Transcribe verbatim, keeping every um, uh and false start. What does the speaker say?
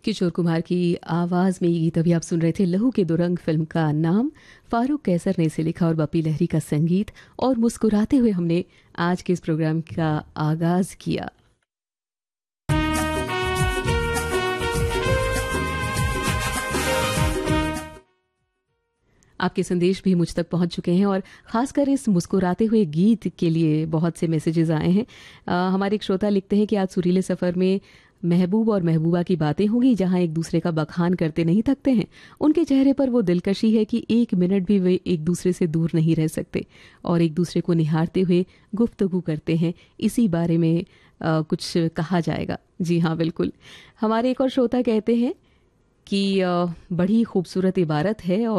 किशोर कुमार की आवाज़ में ये गीत अभी आप सुन रहे थे। लहू के दो रंग फिल्म का नाम फारूक कैसर ने इसे लिखा और बप्पी लहरी का संगीत। और मुस्कुराते हुए हमने आज के इस प्रोग्राम का आगाज़ किया। आपके संदेश भी मुझ तक पहुंच चुके हैं और ख़ासकर इस मुस्कुराते हुए गीत के लिए बहुत से मैसेजेस आए हैं। आ, हमारे एक श्रोता लिखते हैं कि आज सुरीले सफ़र में महबूब और महबूबा की बातें होंगी, जहां एक दूसरे का बखान करते नहीं थकते हैं। उनके चेहरे पर वो दिलकशी है कि एक मिनट भी वे एक दूसरे से दूर नहीं रह सकते और एक दूसरे को निहारते हुए गुफ्तगू करते हैं। इसी बारे में आ, कुछ कहा जाएगा। जी हाँ, बिल्कुल। हमारे एक और श्रोता कहते हैं कि आ, बड़ी खूबसूरत इबारत है और